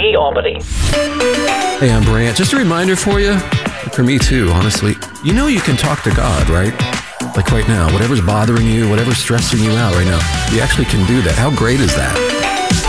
KFUE Albany. Hey, I'm Brant. Just a reminder for you, for me too, honestly. You know you can talk to God, right? Like right now, whatever's bothering you, whatever's stressing you out right now, you actually can do that. How great is that?